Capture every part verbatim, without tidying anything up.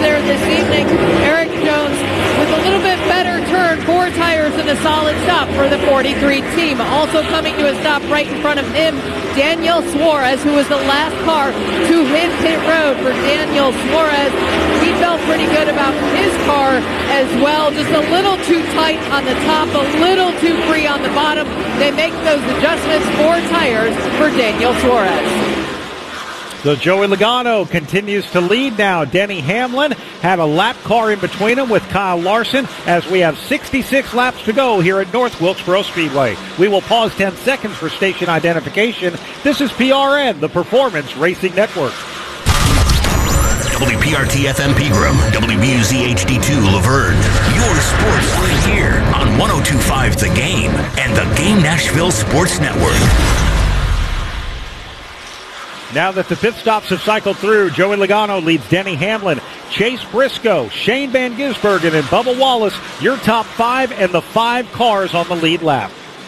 there this evening. Eric Jones with a little bit better turn, four tires and a solid stop for the forty-three team. Also coming to a stop right in front of him, Daniel Suarez, who was the last car to hit pit road. For Daniel Suarez, he felt pretty good about his car as well. Just a little too tight on the top, a little too free on the bottom. They make those adjustments, four tires for Daniel Suarez. So Joey Logano continues to lead now. Denny Hamlin had a lap car in between him with Kyle Larson as we have sixty-six laps to go here at North Wilkesboro Speedway. We will pause ten seconds for station identification. This is P R N, the Performance Racing Network. W P R T F M Pegram, W B U Z H D two Laverne. Your sports right here on one oh two point five The Game and the Game Nashville Sports Network. Now that the pit stops have cycled through, Joey Logano leads Denny Hamlin, Chase Briscoe, Shane Van Gisbergen, and Bubba Wallace, your top five and the five cars on the lead lap.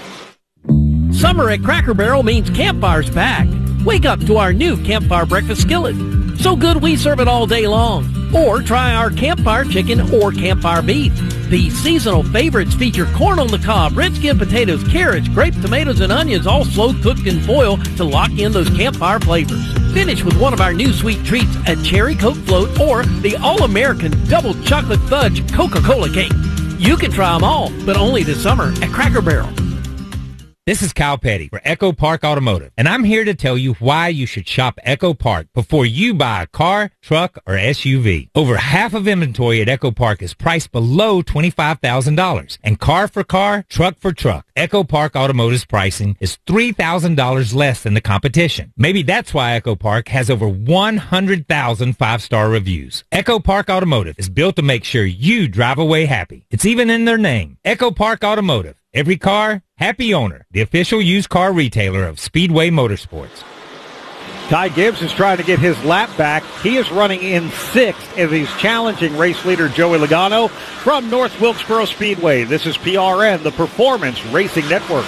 Summer at Cracker Barrel means Campfire's back. Wake up to our new Campfire breakfast skillet. So good we serve it all day long. Or try our Campfire chicken or Campfire beef. These seasonal favorites feature corn on the cob, red skin potatoes, carrots, grape tomatoes, and onions, all slow cooked in foil to lock in those Campfire flavors. Finish with one of our new sweet treats, a cherry Coke float or the all-American double chocolate fudge Coca-Cola cake. You can try them all, but only this summer at Cracker Barrel. This is Kyle Petty for Echo Park Automotive, and I'm here to tell you why you should shop Echo Park before you buy a car, truck, or S U V. Over half of inventory at Echo Park is priced below twenty-five thousand dollars, and car for car, truck for truck, Echo Park Automotive's pricing is three thousand dollars less than the competition. Maybe that's why Echo Park has over one hundred thousand five-star reviews. Echo Park Automotive is built to make sure you drive away happy. It's even in their name, Echo Park Automotive. Every car, happy owner. The official used car retailer of Speedway Motorsports. Ty Gibbs is trying to get his lap back. He is running in sixth as he's challenging race leader Joey Logano from North Wilkesboro Speedway. This is P R N, the Performance Racing Network.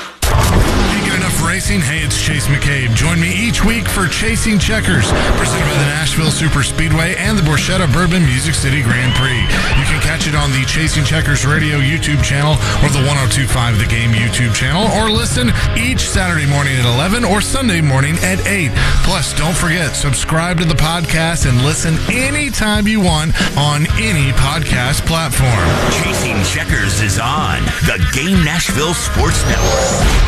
Racing. Hey, it's Chase McCabe. Join me each week for Chasing Checkers, presented by the Nashville Super Speedway and the Borchetta Bourbon Music City Grand Prix. You can catch it on the Chasing Checkers Radio YouTube channel or the one oh two point five The Game YouTube channel, or listen each Saturday morning at eleven or Sunday morning at eight. Plus, don't forget, subscribe to the podcast and listen anytime you want on any podcast platform. Chasing Checkers is on the Game Nashville Sports Network.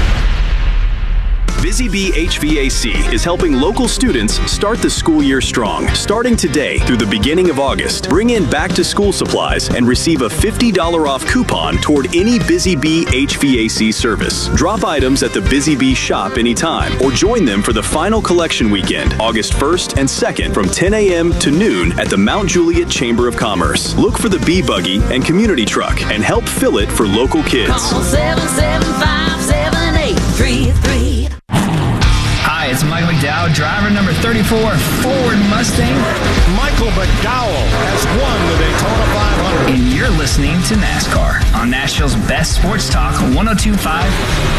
Busy Bee H V A C is helping local students start the school year strong. Starting today through the beginning of August, bring in back-to-school supplies and receive a fifty dollars off coupon toward any Busy Bee H V A C service. Drop items at the Busy Bee shop anytime or join them for the final collection weekend, August first and second from ten a.m. to noon at the Mount Juliet Chamber of Commerce. Look for the Bee Buggy and Community Truck and help fill it for local kids. Call seven seven five, seven eight three three. Hi, it's Michael McDowell, driver number thirty-four, Ford Mustang. Michael McDowell has won the Daytona five hundred. And you're listening to NASCAR on Nashville's best sports talk, one oh two point five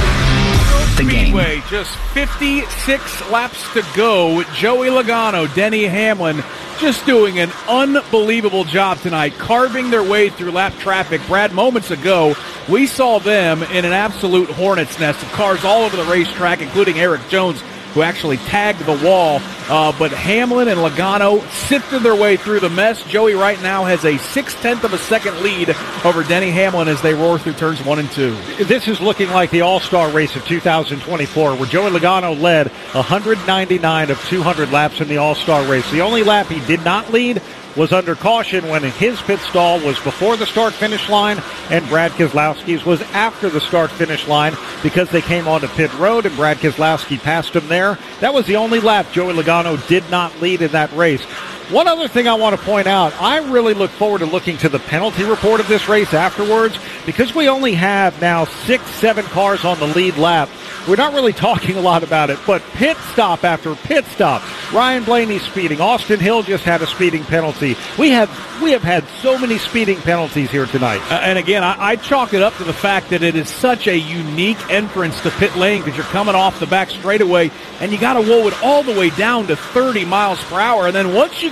The Game. Speedway, just fifty-six laps to go. Joey Logano, Denny Hamlin, just doing an unbelievable job tonight, carving their way through lap traffic. Brad, moments ago, we saw them in an absolute hornet's nest of cars all over the racetrack, including Eric Jones, who actually tagged the wall. Uh, but Hamlin and Logano sifted their way through the mess. Joey right now has a six-tenth of a second lead over Denny Hamlin as they roar through turns one and two. This is looking like the All-Star race of two thousand twenty-four, where Joey Logano led one ninety-nine of two hundred laps in the All-Star race. The only lap he did not lead was under caution when his pit stall was before the start-finish line and Brad Keselowski's was after the start-finish line because they came onto pit road and Brad Keselowski passed him there. That was the only lap Joey Logano did not lead in that race. One other thing I want to point out, I really look forward to looking to the penalty report of this race afterwards because we only have now six, seven cars on the lead lap. We're not really talking a lot about it, but pit stop after pit stop. Ryan Blaney speeding. Austin Hill just had a speeding penalty. We have we have had so many speeding penalties here tonight. Uh, and again, I, I chalk it up to the fact that it is such a unique entrance to pit lane because you're coming off the back straightaway and you got to roll it all the way down to thirty miles per hour. And then once you get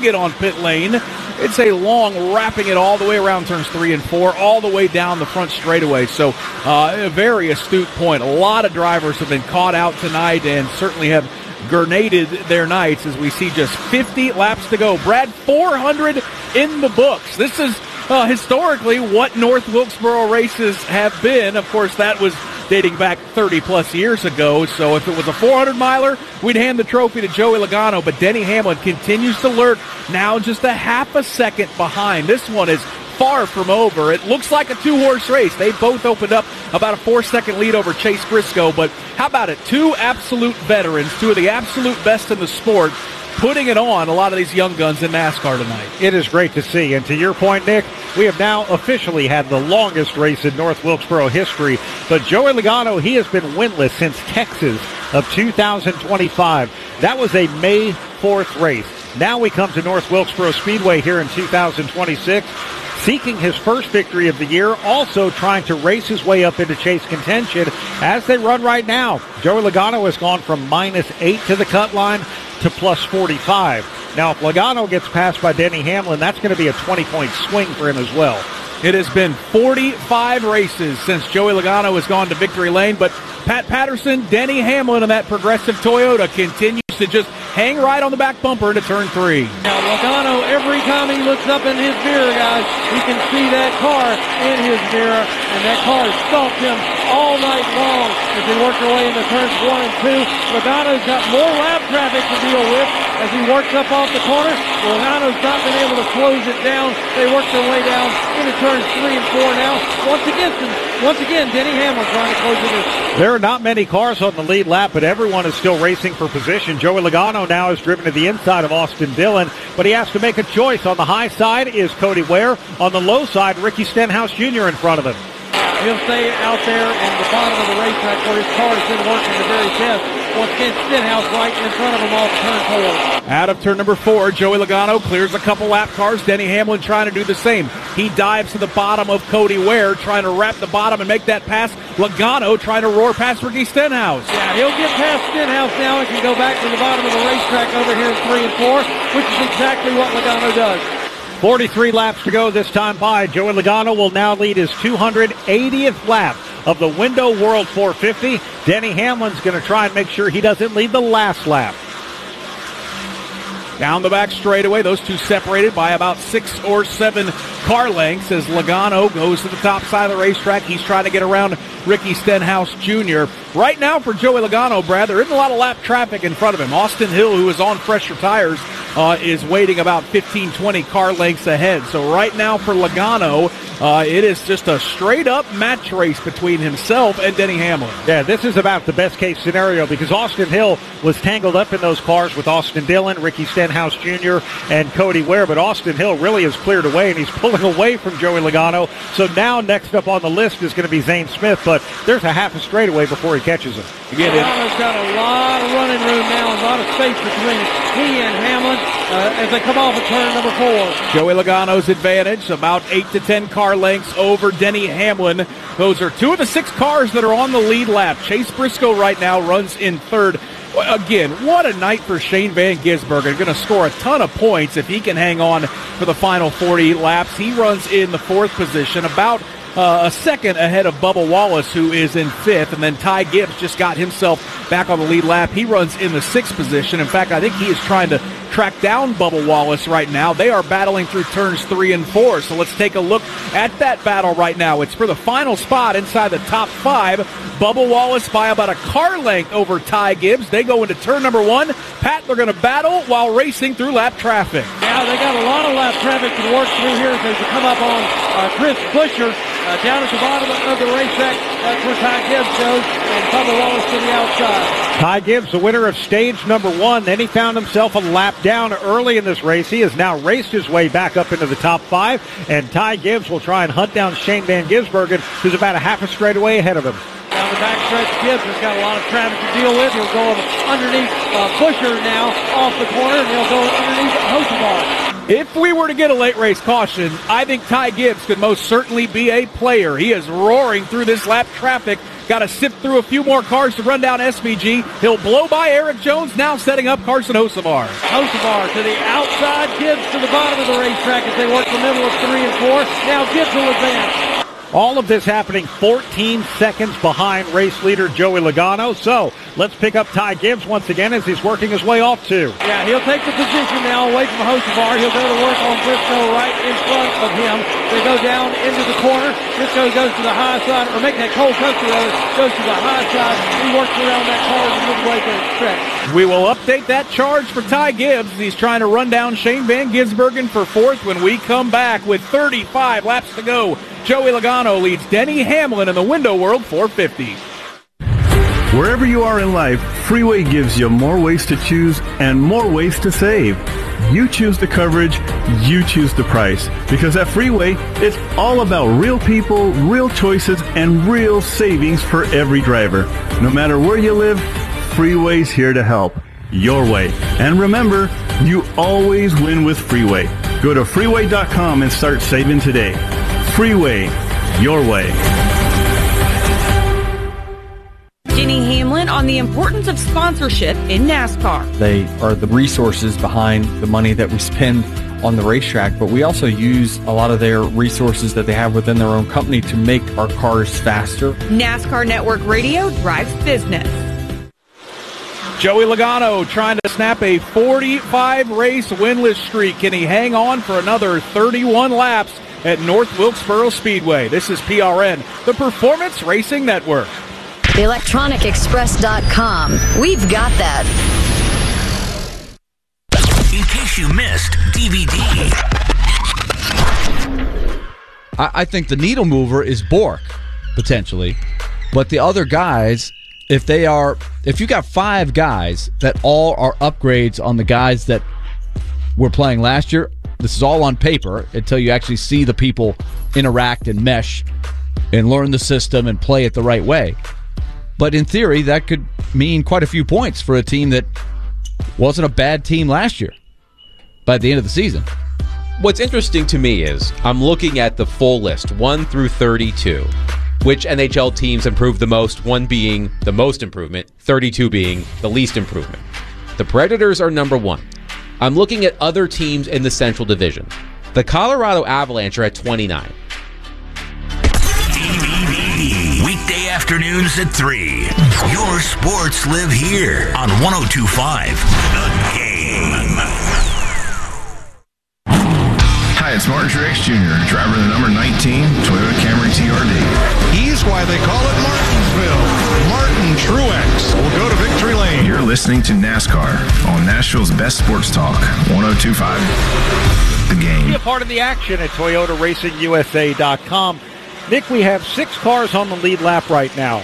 get on pit lane. It's a long wrapping it all the way around turns three and four, all the way down the front straightaway. So uh, a very astute point. A lot of drivers have been caught out tonight and certainly have grenaded their nights as we see just fifty laps to go. Brad, four hundred in the books. This is uh, historically what North Wilkesboro races have been. Of course, that was dating back thirty plus years ago. So if it was a four hundred miler, we'd hand the trophy to Joey Logano. But Denny Hamlin continues to lurk, now just a half a second behind. This one is far from over. It looks like a two-horse race. They both opened up about a four-second lead over Chase Briscoe. But how about it? Two absolute veterans, two of the absolute best in the sport, putting it on a lot of these young guns in NASCAR tonight. It is great to see. And to your point, Nick, we have now officially had the longest race in North Wilkesboro history. But Joey Logano, he has been winless since Texas of two thousand twenty-five. That was a May fourth race. Now we come to North Wilkesboro Speedway here in two thousand twenty-six, seeking his first victory of the year, also trying to race his way up into chase contention as they run right now. Joey Logano has gone from minus eight to the cut line to plus forty-five. Now, if Logano gets passed by Denny Hamlin, that's going to be a twenty-point swing for him as well. It has been forty-five races since Joey Logano has gone to victory lane, but Pat Patterson, Denny Hamlin in that Progressive Toyota continues to just hang right on the back bumper into turn three. Now, Logano, every time he looks up in his mirror, guys, he can see that car in his mirror, and that car stalked him all night long as they worked their way into turns one and two. Logano's got more lap traffic to deal with as he works up off the corner. Logano's not been able to close it down. They work their way down into turns three and four now. Once again, once again, Denny Hamlin trying to close it in. There are not many cars on the lead lap, but everyone is still racing for position. Joey Logano now is driven to the inside of Austin Dillon, but he has to make a choice. On the high side is Cody Ware. On the low side, Ricky Stenhouse Junior in front of him. He'll stay out there in the bottom of the racetrack where his car has been working the very best. Once again, Stenhouse right in front of him off turn four. Out of turn number four, Joey Logano clears a couple lap cars. Denny Hamlin trying to do the same. He dives to the bottom of Cody Ware, trying to wrap the bottom and make that pass. Logano trying to roar past Ricky Stenhouse. Yeah, he'll get past Stenhouse now and can go back to the bottom of the racetrack over here in three and four, which is exactly what Logano does. forty-three laps to go this time by. Joey Logano will now lead his two hundred eightieth lap of the Window World four fifty. Denny Hamlin's going to try and make sure he doesn't lead the last lap. Down the back straightaway, those two separated by about six or seven car lengths as Logano goes to the top side of the racetrack. He's trying to get around Ricky Stenhouse Junior Right now for Joey Logano, Brad, there isn't a lot of lap traffic in front of him. Austin Hill, who is on fresher tires, uh, is waiting about fifteen, twenty car lengths ahead. So right now for Logano, uh, it is just a straight-up match race between himself and Denny Hamlin. Yeah, this is about the best-case scenario because Austin Hill was tangled up in those cars with Austin Dillon, Ricky Stenhouse Junior, and Cody Ware, but Austin Hill really has cleared away, and he's pulling away from Joey Logano. So now next up on the list is going to be Zane Smith, but there's a half a straightaway before he catches him. Again, Logano's got a lot of running room now, a lot of space between he and Hamlin uh, as they come off of turn number four. Joey Logano's advantage, about eight to ten car lengths over Denny Hamlin. Those are two of the six cars that are on the lead lap. Chase Briscoe right now runs in third. Again, what a night for Shane Van Gisbergen. Going to score a ton of points if he can hang on for the final forty laps. He runs in the fourth position, about uh, a second ahead of Bubba Wallace, who is in fifth. And then Ty Gibbs just got himself back on the lead lap. He runs in the sixth position. In fact, I think he is trying to track down Bubba Wallace right now. They are battling through turns three and four. So let's take a look at that battle right now. It's for the final spot inside the top five. Bubba Wallace by about a car length over Ty Gibbs. They go into turn number one. Pat, they're going to battle while racing through lap traffic. Yeah, they got a lot of lap traffic to work through here as they come up on uh, Chris Buescher uh, down at the bottom of the racetrack. That's where Ty Gibbs goes, and Bubba Wallace to the outside. Ty Gibbs, the winner of stage number one. Then he found himself a lap down early in this race. He has now raced his way back up into the top five, and Ty Gibbs will try and hunt down Shane Van Gisbergen, who's about a half a straightaway ahead of him. Down the backstretch, Gibbs has got a lot of traffic to deal with. He'll go underneath uh, Buescher now off the corner, and he'll go underneath Hocevar. If we were to get a late race caution, I think Ty Gibbs could most certainly be a player. He is roaring through this lap traffic. Got to sift through a few more cars to run down S V G. He'll blow by Eric Jones, now setting up Carson Hocevar. Hocevar to the outside, Gibbs to the bottom of the racetrack as they work the middle of three and four. Now Gibbs will advance. All of this happening fourteen seconds behind race leader Joey Logano. So let's pick up Ty Gibbs once again as he's working his way off too. Yeah, he'll take the position now away from Hocevar. He'll go to work on Briscoe right in front of him. They go down into the corner. Briscoe goes to the high side, or make that Cole Custer rather, goes to the high side. He works around that car as midway to the stretch. We will update that charge for Ty Gibbs. He's trying to run down Shane Van Gisbergen for fourth when we come back with thirty-five laps to go. Joey Logano leads Denny Hamlin in the Window World four fifty. Wherever you are in life, Freeway gives you more ways to choose and more ways to save. You choose the coverage, you choose the price. Because at Freeway, it's all about real people, real choices, and real savings for every driver. No matter where you live, Freeway's here to help. Your way. And remember, you always win with Freeway. Go to freeway dot com and start saving today. Freeway, your way. Denny Hamlin on the importance of sponsorship in NASCAR. They are the resources behind the money that we spend on the racetrack, but we also use a lot of their resources that they have within their own company to make our cars faster. NASCAR Network Radio drives business. Joey Logano trying to snap a forty-five race winless streak. Can he hang on for another thirty-one laps at North Wilkesboro Speedway? This is P R N, the Performance Racing Network. electronic express dot com. We've got that. In case you missed D V D. I, I think the needle mover is Bork, potentially. But the other guys, if they are, if you got five guys that all are upgrades on the guys that were playing last year, this is all on paper until you actually see the people interact and mesh and learn the system and play it the right way. But in theory, that could mean quite a few points for a team that wasn't a bad team last year by the end of the season. What's interesting to me is I'm looking at the full list, one through thirty-two. Which N H L teams improved the most, one being the most improvement, thirty-two being the least improvement. The Predators are number one. I'm looking at other teams in the Central Division. The Colorado Avalanche are at twenty-nine. D V D. Weekday afternoons at three. Your sports live here on one oh two point five The Game. Hi, it's Martin Truex Junior, driver of the number nineteen Toyota Camry T R D. He's why they call it Martinsville. Martin Truex will go to victory lane. You're listening to NASCAR on Nashville's best sports talk, one oh two point five The Game. Be a part of the action at Toyota Racing U S A dot com. Nick, we have six cars on the lead lap right now.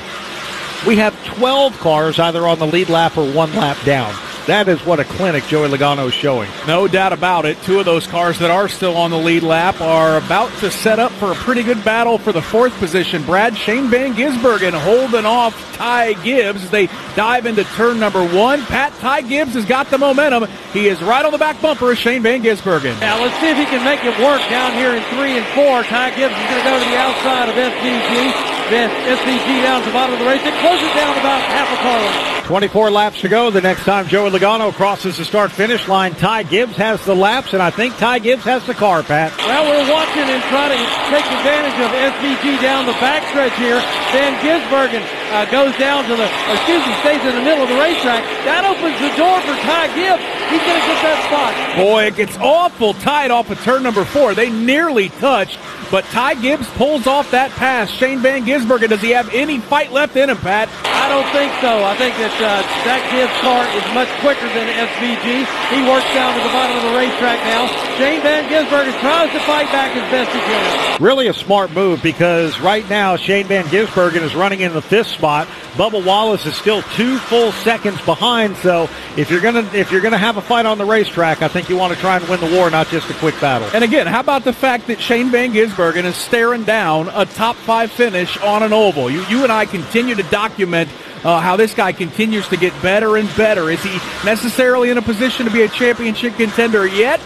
We have twelve cars either on the lead lap or one lap down. That is what a clinic Joey Logano is showing. No doubt about it. Two of those cars that are still on the lead lap are about to set up for a pretty good battle for the fourth position. Brad, Shane Van Gisbergen holding off Ty Gibbs as they dive into turn number one. Pat, Ty Gibbs has got the momentum. He is right on the back bumper of Shane Van Gisbergen. Now let's see if he can make it work down here in three and four. Ty Gibbs is going to go to the outside of S V G. Then S V G down to the bottom of the race. It closes down about half a car length. twenty-four laps to go. The next time Joey Logano crosses the start-finish line, Ty Gibbs has the laps, and I think Ty Gibbs has the car, Pat. Well, we're watching and trying to take advantage of S V G down the backstretch here. Van Gisbergen uh, goes down to the, or excuse me, stays in the middle of the racetrack. That opens the door for Ty Gibbs. He's going to get that spot. Boy, it gets awful tight off of turn number four. They nearly touched, but Ty Gibbs pulls off that pass. Shane Van Gisbergen, does he have any fight left in him, Pat? I don't think so. I think that uh, that Gibbs car is much quicker than S V G. He works down to the bottom of the racetrack now. Shane Van Gisbergen tries to fight back as best he can. Really a smart move because right now Shane Van Gisbergen is running in the fifth spot. Bubba Wallace is still two full seconds behind. So if you're gonna if you're gonna have a fight on the racetrack, I think you want to try and win the war, not just a quick battle. And again, how about the fact that Shane Van Gisbergen is staring down a top five finish on an oval? You you and I continue to document Uh, how this guy continues to get better and better. Is he necessarily in a position to be a championship contender yet?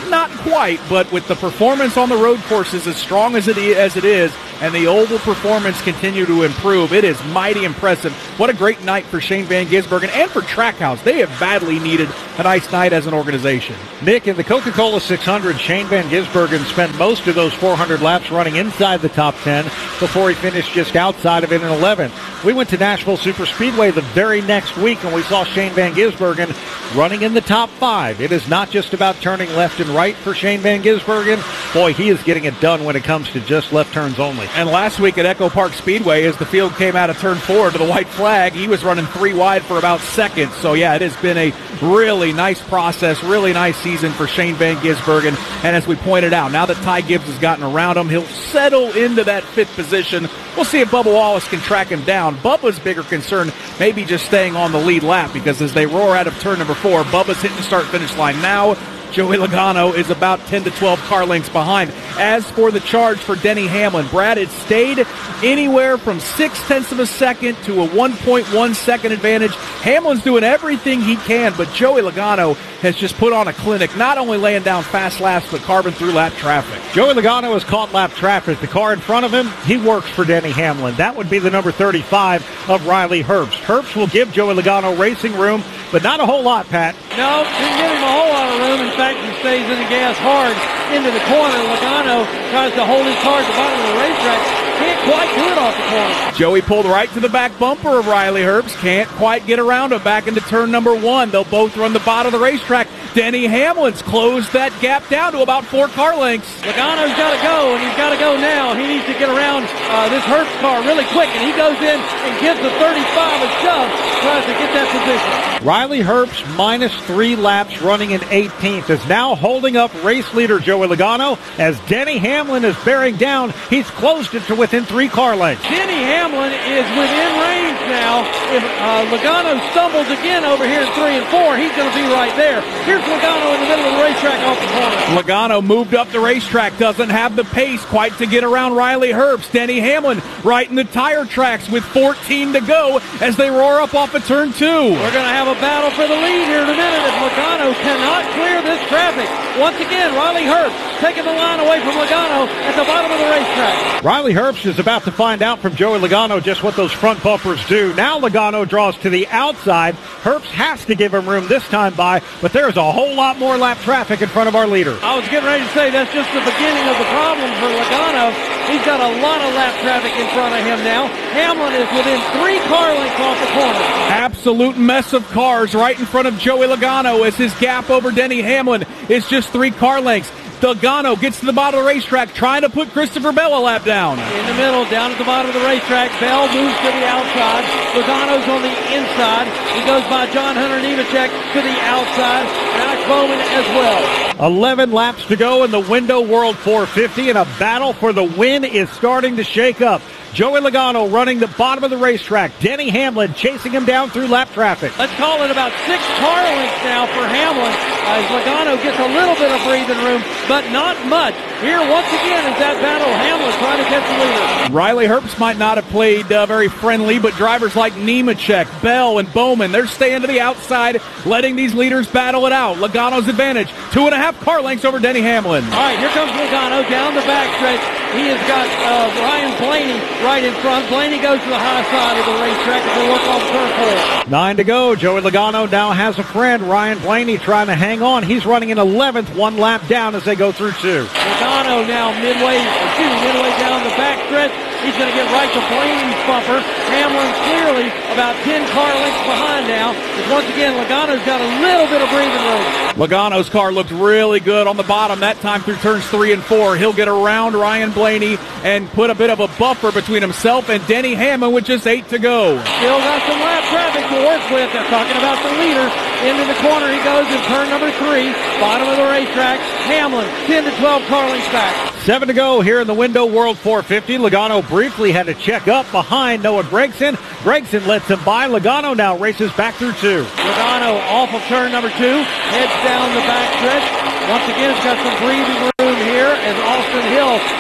Not quite, but with the performance on the road courses as strong as it is, as it is, and the oval performance continue to improve, it is mighty impressive. What a great night for Shane Van Gisbergen and for Trackhouse. They have badly needed a nice night as an organization. Nick, in the Coca-Cola six hundred, Shane Van Gisbergen spent most of those four hundred laps running inside the top ten before he finished just outside of it in eleventh. We went to Nashville Superspeedway the very next week, and we saw Shane Van Gisbergen running in the top five. It is not just about turning left and right for Shane Van Gisbergen. Boy, he is getting it done when it comes to just left turns only. And last week at Echo Park Speedway, as the field came out of turn four to the white flag, he was running three wide for about seconds. So, yeah, it has been a really nice process, really nice season for Shane Van Gisbergen. And as we pointed out, now that Ty Gibbs has gotten around him, he'll settle into that fifth position. We'll see if Bubba Wallace can track him down. Bubba's bigger concern may be just staying on the lead lap, because as they roar out of turn number four, Bubba's hitting the start-finish line now. Joey Logano is about ten to twelve car lengths behind. As for the charge for Denny Hamlin, Brad, it stayed anywhere from six-tenths of a second to a one point one second advantage. Hamlin's doing everything he can, but Joey Logano has just put on a clinic, not only laying down fast laps, but carving through lap traffic. Joey Logano has caught lap traffic. The car in front of him, he works for Denny Hamlin. That would be the number thirty-five of Riley Herbst. Herbst will give Joey Logano racing room, but not a whole lot, Pat. No, didn't give him a whole lot of room. In fact, he stays in the gas hard into the corner. Logano tries to hold his car at the bottom of the racetrack. Can't quite do it off the corner. Joey pulled right to the back bumper of Riley Herbst. Can't quite get around him back into turn number one. They'll both run the bottom of the racetrack. Denny Hamlin's closed that gap down to about four car lengths. Logano's got to go, and he's got to go now. He needs to get around uh, this Herbst car really quick, and he goes in and gives the thirty-five a shove, tries to get that position. Riley Herbst, minus three laps, running in eighteenth, is now holding up race leader Joey Logano as Denny Hamlin is bearing down. He's closed it to within three car lengths. Denny Hamlin is within range now. If uh, Logano stumbles again over here in three and four, he's going to be right there. Here's Logano in the middle of the racetrack off the corner. Logano moved up the racetrack, doesn't have the pace quite to get around Riley Herbst. Denny Hamlin right in the tire tracks with fourteen to go as they roar up off of turn two. We're going to have a battle for the lead here in a minute if Logano cannot clear this traffic. Once again, Riley Herbst taking the line away from Logano at the bottom of the racetrack. Riley Herbst is about to find out from Joey Logano just what those front bumpers do. Now Logano draws to the outside. Herbst has to give him room this time by, but there's a whole lot more lap traffic in front of our leader. I was getting ready to say that's just the beginning of the problem for Logano. He's got a lot of lap traffic in front of him now. Hamlin is within three car lengths off the corner. Absolute mess of cars right in front of Joey Logano as his gap over Denny Hamlin is just three car lengths. Logano gets to the bottom of the racetrack, trying to put Christopher Bell a lap down. In the middle, down at the bottom of the racetrack, Bell moves to the outside. Logano's on the inside. He goes by John Hunter Nemechek to the outside. Alex Bowman as well. eleven laps to go in the Window World four fifty, and a battle for the win is starting to shake up. Joey Logano running the bottom of the racetrack. Denny Hamlin chasing him down through lap traffic. Let's call it about six car lengths now for Hamlin as Logano gets a little bit of breathing room, but not much. Here once again is that battle. Hamlin trying to catch the leader. Riley Herbst might not have played uh, very friendly, but drivers like Nemechek, Bell, and Bowman, they're staying to the outside, letting these leaders battle it out. Logano's advantage, two and a half car lengths over Denny Hamlin. All right, here comes Logano down the backstretch. He has got uh, Ryan Blaney right in front. Blaney goes to the high side of the racetrack as they work off turn four. Nine to go. Joey Logano now has a friend. Ryan Blaney trying to hang on. He's running in eleventh, one lap down as they go through two. Logano now midway, excuse me, midway down the backstretch. He's going to get right to Blaney's bumper. Hamlin clearly about ten car lengths behind now. But once again, Logano's got a little bit of breathing room. Logano's car looked really good on the bottom that time through turns three and four. He'll get around Ryan Blaney and put a bit of a buffer between himself and Denny Hamlin with just eight to go. Still got some lap traffic to work with. They're talking about the leader. Into the corner he goes in turn number three. Bottom of the racetrack. Hamlin, ten to twelve car lengths back. Seven to go here in the Window World four fifty. Logano briefly had to check up behind Noah Gragson. Gragson lets him by. Logano now races back through two. Logano off of turn number two. Heads down the backstretch. Once again, it's got some breathing room here as Austin Hill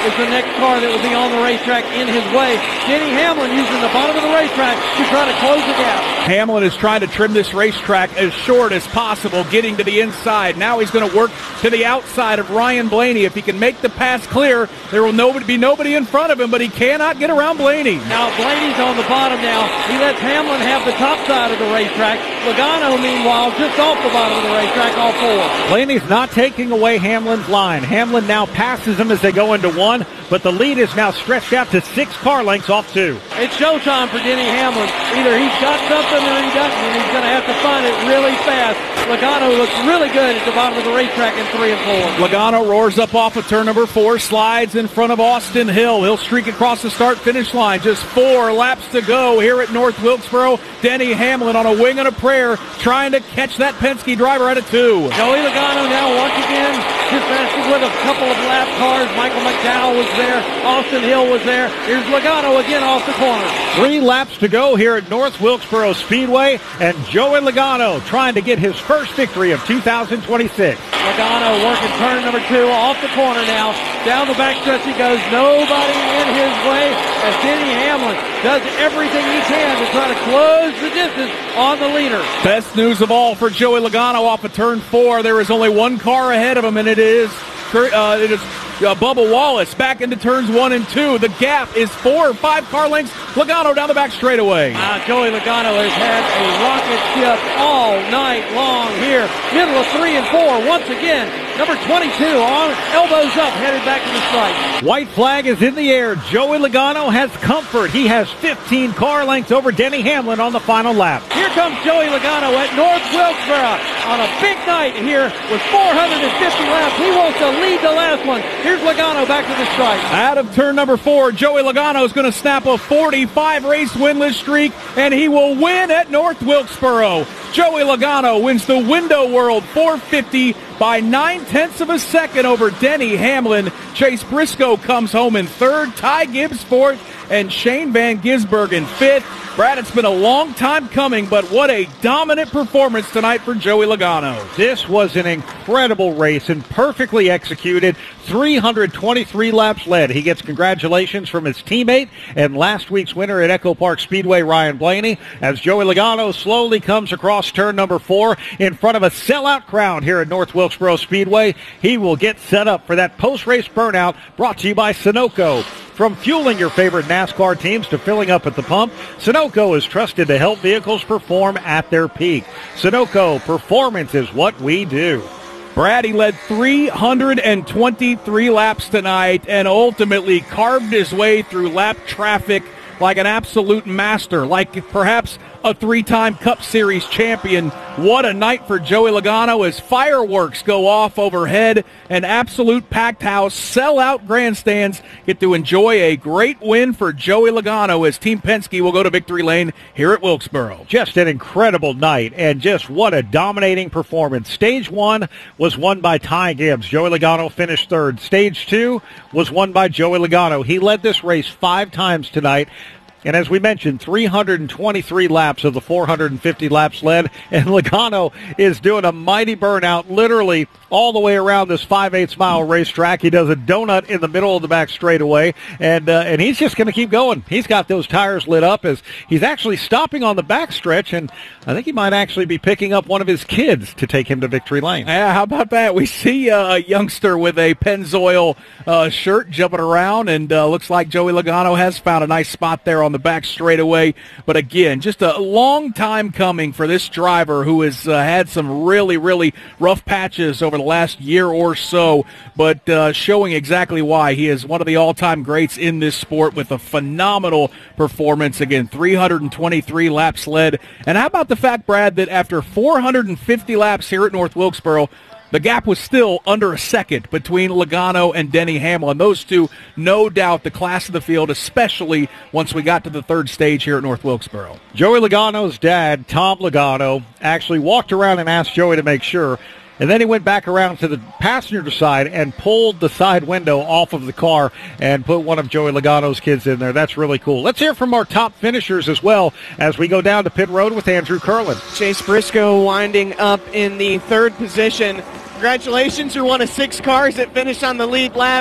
is the next car that will be on the racetrack in his way. Denny Hamlin using the bottom of the racetrack to try to close the gap. Hamlin is trying to trim this racetrack as short as possible, getting to the inside. Now he's going to work to the outside of Ryan Blaney. If he can make the pass clear, there will nobody, be nobody in front of him, but he cannot get around Blaney. Now Blaney's on the bottom now. He lets Hamlin have the top side of the racetrack. Logano, meanwhile, just off the bottom of the racetrack, all four. Blaney's not taking away Hamlin's line. Hamlin now passes him as they go into one, but the lead is now stretched out to six car lengths off two. It's showtime for Denny Hamlin. Either he's got something or he doesn't, and he's going to have to find it really fast. Logano looks really good at the bottom of the racetrack in three and four. Logano roars up off of turn number four, slides in front of Austin Hill. He'll streak across the start-finish line. Just four laps to go here at North Wilkesboro. Denny Hamlin on a wing and a prayer, trying to catch that Penske driver at a two. Joey Logano now once again just messing with a couple of lap cars. Michael McDowell was there. Austin Hill was there. Here's Logano again off the corner. Three laps to go here at North Wilkesboro Speedway, and Joey Logano trying to get his first victory of two thousand twenty-six. Logano working turn number two off the corner now. Down the backstretch he goes. Nobody in his way as Denny Hamlin does everything he can to try to close the distance on the leader. Best news of all for Joey Logano off of turn four. There is only one car ahead of him, and it is uh, it is uh, Bubba Wallace back into turns one and two. The gap is four or five car lengths. Logano down the back straightaway. Uh, Joey Logano has had a rocket ship all night long here. Middle of three and four once again. Number twenty-two on elbows up, headed back to the stripe. White flag is in the air. Joey Logano has comfort. He has fifteen car lengths over Denny Hamlin on the final lap. Here comes Joey Logano at North Wilkesboro on a big night here with four hundred fifty laps. He wants to lead the last one. Here's Logano back to the stripe. Out of turn number four, Joey Logano is going to snap a forty-five race winless streak, and he will win at North Wilkesboro. Joey Logano wins the Window World four fifty by nine-tenths of a second over Denny Hamlin. Chase Briscoe comes home in third, Ty Gibbs fourth, and Shane Van Gisbergen in fifth. Brad, it's been a long time coming, but what a dominant performance tonight for Joey Logano. This was an incredible race and perfectly executed. three hundred twenty-three laps led. He gets congratulations from his teammate and last week's winner at Echo Park Speedway, Ryan Blaney, as Joey Logano slowly comes across turn number four in front of a sellout crowd here at North Wilkesboro Speedway. He will get set up for that post-race burnout brought to you by Sunoco. From fueling your favorite NASCAR teams to filling up at the pump, Sunoco is trusted to help vehicles perform at their peak. Sunoco, performance is what we do. Brad, he led three hundred twenty-three laps tonight and ultimately carved his way through lap traffic like an absolute master, like perhaps a three-time Cup Series champion. What a night for Joey Logano as fireworks go off overhead. An absolute packed house, sell-out grandstands get to enjoy a great win for Joey Logano as Team Penske will go to victory lane here at Wilkesboro. Just an incredible night, and just what a dominating performance. Stage one was won by Ty Gibbs. Joey Logano finished third. Stage two was won by Joey Logano. He led this race five times tonight. And as we mentioned, three hundred twenty-three laps of the four hundred fifty laps led, and Logano is doing a mighty burnout literally all the way around this five-eighths mile racetrack. He does a donut in the middle of the back straightaway, and uh, and he's just going to keep going. He's got those tires lit up as he's actually stopping on the backstretch, and I think he might actually be picking up one of his kids to take him to victory lane. Yeah, how about that? We see uh, a youngster with a Pennzoil uh, shirt jumping around, and uh, looks like Joey Logano has found a nice spot there on the back straightaway. But again, just a long time coming for this driver who has uh, had some really, really rough patches over the last year or so, but uh, showing exactly why he is one of the all-time greats in this sport with a phenomenal performance. Again, three hundred twenty-three laps led. And how about the fact, Brad, that after four hundred fifty laps here at North Wilkesboro, the gap was still under a second between Logano and Denny Hamlin. Those two, no doubt, the class of the field, especially once we got to the third stage here at North Wilkesboro. Joey Logano's dad, Tom Logano, actually walked around and asked Joey to make sure, and then he went back around to the passenger side and pulled the side window off of the car and put one of Joey Logano's kids in there. That's really cool. Let's hear from our top finishers as well as we go down to pit road with Andrew Curlin. Chase Briscoe winding up in the third position. Congratulations, you're one of six cars that finished on the lead lap.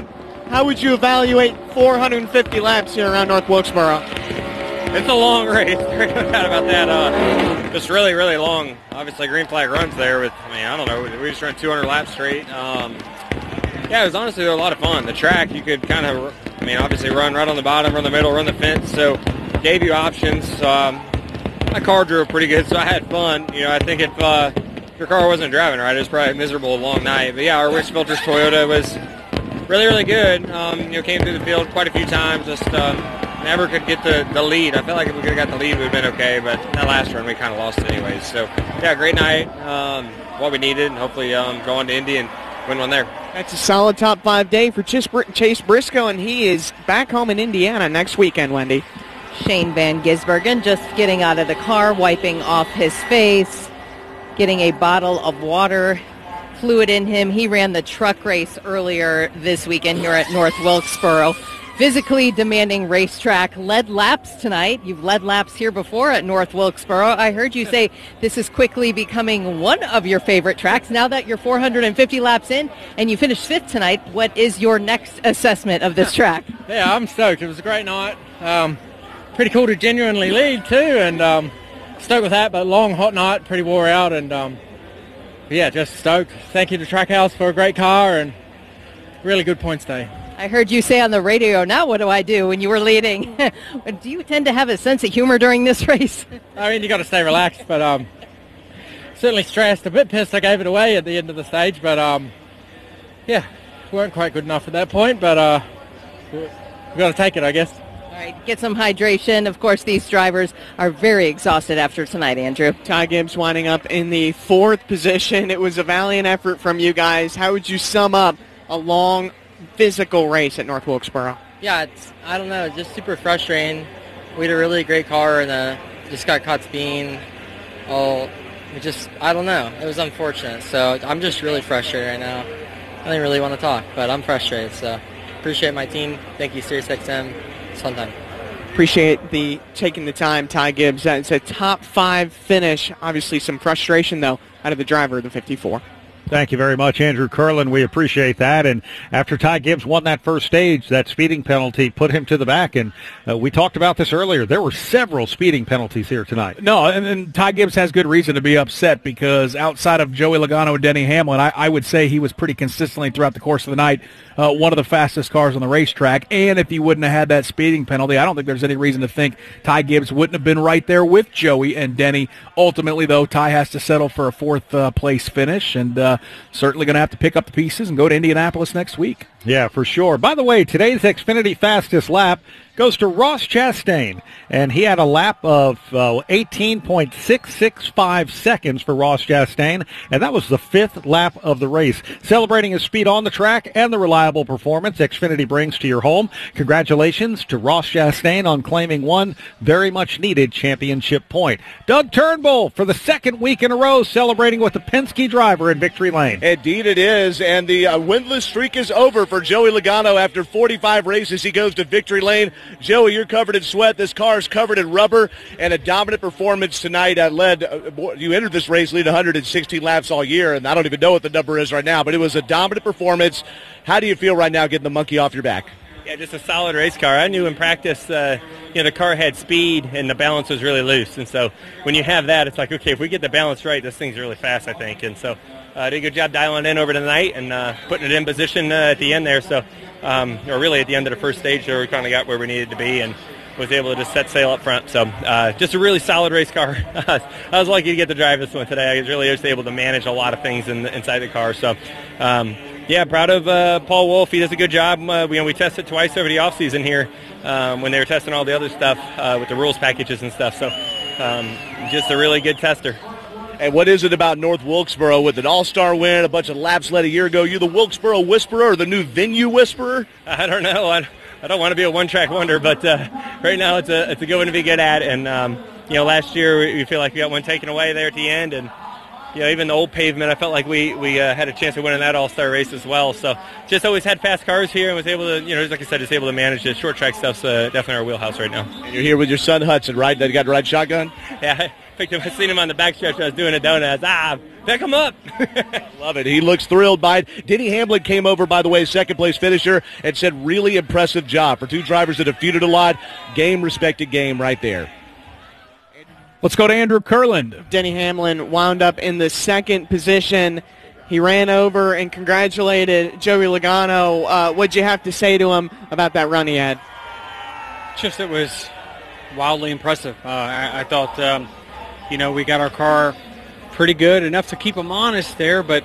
how would you evaluate four hundred fifty laps here around North Wilkesboro? It's a long race. There's no doubt about that. Uh, just really, really long. Obviously, green flag runs there. With I mean, I don't know. We just ran two hundred laps straight. Um, yeah, it was honestly a lot of fun. The track, you could kind of, I mean, obviously run right on the bottom, run the middle, run the fence. So, gave you options. Um, my car drove pretty good, so I had fun. You know, I think if uh, your car wasn't driving right, it was probably a miserable long night. But yeah, our Rich Filters Toyota was really, really good. Um, you know, came through the field quite a few times. Just uh, never could get the, the lead. I felt like if we could have got the lead, we would have been okay. But that last run, we kind of lost it anyways. So yeah, great night. Um, what we needed, and hopefully um, go on to Indy and win one there. That's a solid top five day for Chase Briscoe, and he is back home in Indiana next weekend, Wendy. Shane Van Gisbergen just getting out of the car, wiping off his face, getting a bottle of water, fluid in him. He ran the truck race earlier this weekend here at North Wilkesboro. Physically demanding racetrack, led laps tonight. You've led laps here before at North Wilkesboro. I heard you say this is quickly becoming one of your favorite tracks. Now that you're four hundred fifty laps in and you finished fifth tonight, what is your next assessment of this track? Yeah, I'm stoked. It was a great night. Um, pretty cool to genuinely lead too, and um, stoked with that, but long, hot night, pretty wore out, and um, yeah, just stoked. Thank you to Trackhouse for a great car and really good points day. I heard you say on the radio, now what do I do when you were leading? Do you tend to have a sense of humor during this race? I mean, you got to stay relaxed, but um, certainly stressed. A bit pissed I gave it away at the end of the stage, but um, yeah, weren't quite good enough at that point, but uh, we've got to take it, I guess. All right, get some hydration. Of course, these drivers are very exhausted after tonight, Andrew. Ty Gibbs winding up in the fourth position. It was a valiant effort from you guys. How would you sum up a long, physical race at North Wilkesboro? Yeah, it's, I don't know, just super frustrating. We had a really great car and uh, just got caught speeding. Oh, it just, I don't know. It was unfortunate. So I'm just really frustrated right now. I didn't really want to talk, but I'm frustrated. So appreciate my team. Thank you, Sirius X M. It's a fun time. Appreciate the taking the time, Ty Gibbs. It's a top five finish. Obviously some frustration, though, out of the driver of the fifty-four. Thank you very much, Andrew Curlin. We appreciate that. And after Ty Gibbs won that first stage, that speeding penalty put him to the back. And uh, we talked about this earlier. There were several speeding penalties here tonight. No, and, and Ty Gibbs has good reason to be upset because outside of Joey Logano and Denny Hamlin, I, I would say he was pretty consistently throughout the course of the night uh, one of the fastest cars on the racetrack. And if he wouldn't have had that speeding penalty, I don't think there's any reason to think Ty Gibbs wouldn't have been right there with Joey and Denny. Ultimately, though, Ty has to settle for a fourth uh, place finish, and uh, certainly going to have to pick up the pieces and go to Indianapolis next week. Yeah, for sure. By the way, today's Xfinity fastest lap goes to Ross Chastain, and he had a lap of uh, eighteen point six six five seconds for Ross Chastain, and that was the fifth lap of the race. Celebrating his speed on the track and the reliable performance Xfinity brings to your home. Congratulations to Ross Chastain on claiming one very much needed championship point. Doug Turnbull for the second week in a row celebrating with the Penske driver in victory lane. Indeed it is, and the uh, winless streak is over for Joey Logano. After forty-five races, he goes to victory lane. Joey, you're covered in sweat. This car is covered in rubber, and a dominant performance tonight. Uh, led, uh, you entered this race leading one hundred sixteen laps all year, and I don't even know what the number is right now, but it was a dominant performance. How do you feel right now getting the monkey off your back? Yeah, just a solid race car. I knew in practice, uh, you know, the car had speed and the balance was really loose. And so when you have that, it's like, okay, if we get the balance right, this thing's really fast, I think. And so uh, did a good job dialing in over tonight and uh, putting it in position uh, at the end there. So, um, or really at the end of the first stage there, we kind of got where we needed to be and was able to just set sail up front. So uh, just a really solid race car. I was lucky to get to drive this one today. I was really just able to manage a lot of things in the, inside the car. So, um, yeah, proud of uh, Paul Wolf. He does a good job. Uh, we, you know, we tested twice over the offseason here um, when they were testing all the other stuff uh, with the rules packages and stuff. So um, just a really good tester. And what is it about North Wilkesboro with an all-star win, a bunch of laps led a year ago? You the Wilkesboro Whisperer or the new Venue Whisperer? I don't know. I, I don't want to be a one-track wonder, but uh, right now it's a it's a good one to be good at. And, um, you know, last year we, we feel like we got one taken away there at the end. And, you know, even the old pavement, I felt like we, we uh, had a chance of winning that all-star race as well. So just always had fast cars here and was able to, you know, like I said, just able to manage the short track stuff. So definitely our wheelhouse right now. And you're here with your son Hudson, right? That got to ride shotgun? Yeah, I picked him. I seen him on the backstretch. I was doing a donut. Ah, pick him up. Love it. He looks thrilled by it. Denny Hamlin came over, by the way, second-place finisher, and said really impressive job. For two drivers that have feuded a lot, game-respected game right there. Let's go to Andrew Kurland. Denny Hamlin wound up in the second position. He ran over and congratulated Joey Logano. Uh, what'd you have to say to him about that run he had? Just it was wildly impressive. Uh, I, I thought, um, you know, we got our car pretty good, enough to keep him honest there, but,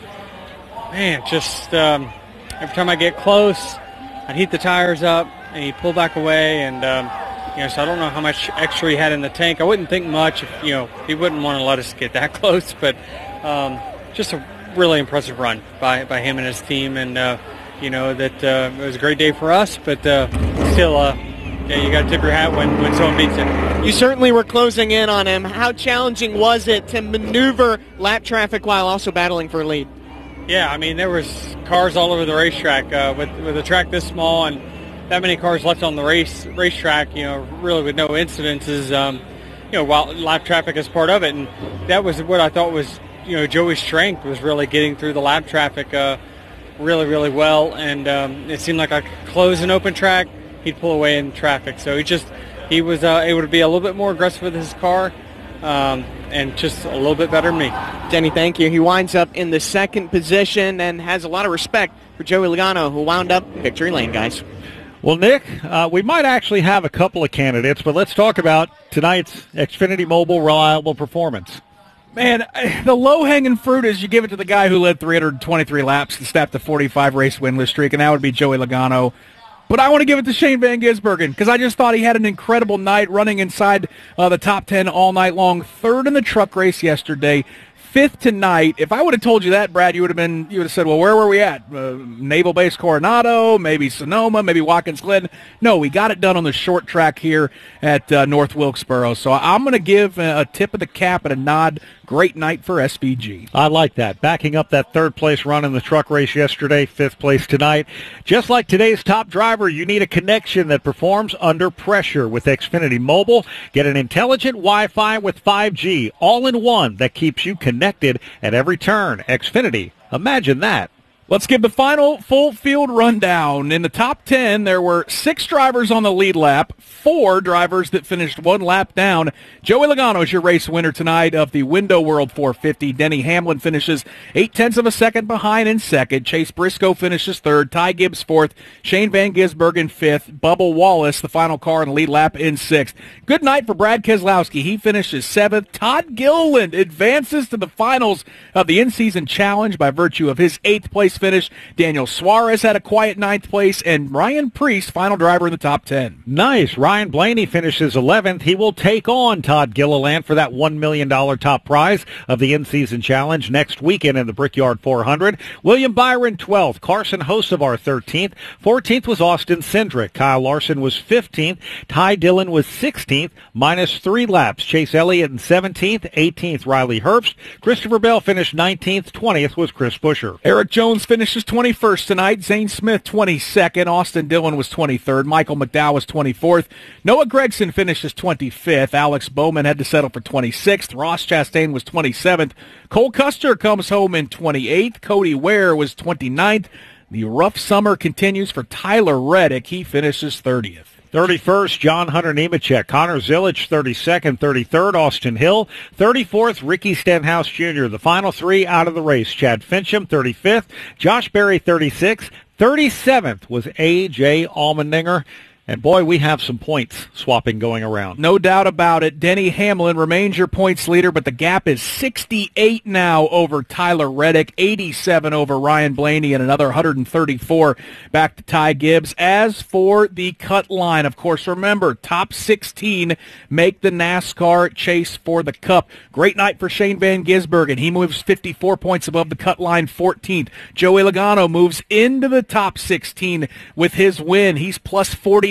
man, just um, every time I get close, I'd heat the tires up, and he'd pull back away, and, um, you know, so I don't know how much extra he had in the tank. I wouldn't think much if, you know, he wouldn't want to let us get that close, but um, just a really impressive run by, by him and his team, and, uh, you know, that uh, it was a great day for us, but uh, still, uh, yeah, you got to tip your hat when, when someone beats him. You certainly were closing in on him. How challenging was it to maneuver lap traffic while also battling for a lead? Yeah, I mean, there was cars all over the racetrack. Uh, with, with a track this small and that many cars left on the race racetrack, you know, really with no incidences, um, you know, while lap traffic is part of it. And that was what I thought was, you know, Joey's strength was really getting through the lap traffic uh, really, really well. And um, it seemed like I could close an open track, he'd pull away in traffic. So he just, he was uh, able to be a little bit more aggressive with his car um, and just a little bit better than me. Denny, thank you. He winds up in the second position and has a lot of respect for Joey Logano, who wound up victory lane, guys. Well, Nick, uh, we might actually have a couple of candidates, but let's talk about tonight's Xfinity Mobile reliable performance. Man, the low-hanging fruit is you give it to the guy who led three hundred twenty-three laps and snapped a forty-five race winless streak, and that would be Joey Logano. But I want to give it to Shane Van Gisbergen because I just thought he had an incredible night running inside uh, the top ten all night long. Third in the truck race yesterday, fifth tonight. If I would have told you that, Brad, you would have been you would have said, well, where were we at? Uh, Naval Base Coronado, maybe Sonoma, maybe Watkins Glen. No, we got it done on the short track here at uh, North Wilkesboro. So I'm going to give a, a tip of the cap and a nod. Great night for S V G. I like that. Backing up that third-place run in the truck race yesterday, fifth place tonight. Just like today's top driver, you need a connection that performs under pressure with Xfinity Mobile. Get an intelligent Wi-Fi with five G, all-in-one, that keeps you connected at every turn. Xfinity, imagine that. Let's give the final full field rundown. In the top ten, there were six drivers on the lead lap, four drivers that finished one lap down. Joey Logano is your race winner tonight of the Window World four fifty. Denny Hamlin finishes eight-tenths of a second behind in second. Chase Briscoe finishes third. Ty Gibbs fourth. Shane Van Gisbergen fifth. Bubba Wallace, the final car in the lead lap, in sixth. Good night for Brad Keselowski. He finishes seventh. Todd Gilliland advances to the finals of the in-season challenge by virtue of his eighth place finish. Daniel Suarez had a quiet ninth place, and Ryan Preece, final driver in the top ten. Nice. Ryan Blaney finishes eleventh. He will take on Todd Gilliland for that one million dollars top prize of the in-season challenge next weekend in the Brickyard four hundred. William Byron, twelfth. Carson Hocevar, thirteenth. fourteenth was Austin Cindric. Kyle Larson was fifteenth. Ty Dillon was sixteenth, minus three laps. Chase Elliott in seventeenth. eighteenth, Riley Herbst. Christopher Bell finished nineteenth. twentieth was Chris Buescher. Eric Jones finishes twenty-first tonight. Zane Smith twenty-second. Austin Dillon was twenty-third. Michael McDowell was twenty-fourth. Noah Gragson finishes twenty-fifth. Alex Bowman had to settle for twenty-sixth. Ross Chastain was twenty-seventh. Cole Custer comes home in twenty-eighth. Cody Ware was twenty-ninth. The rough summer continues for Tyler Reddick. He finishes thirtieth. thirty-first, John Hunter Nemechek. Connor Zilic, thirty-second. thirty-third, Austin Hill. thirty-fourth, Ricky Stenhouse Junior The final three out of the race. Chad Fincham, thirty-fifth. Josh Berry, thirty-sixth. thirty-seventh was A J Allmendinger. And, boy, we have some points swapping going around. No doubt about it. Denny Hamlin remains your points leader, but the gap is sixty-eight now over Tyler Reddick, eighty-seven over Ryan Blaney, and another one hundred thirty-four back to Ty Gibbs. As for the cut line, of course, remember, top sixteen make the NASCAR chase for the Cup. Great night for Shane Van Gisbergen. He moves fifty-four points above the cut line, fourteenth. Joey Logano moves into the top sixteen with his win. He's plus forty-nine